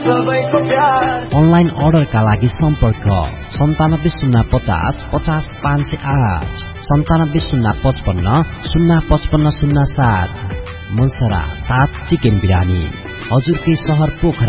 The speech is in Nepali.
अनलाइन अर्डरका लागि सम्पर्क 9705050508 970555055507। मुन्सरा 7 चिकन बिरानी हजुरकै शहर पोखरा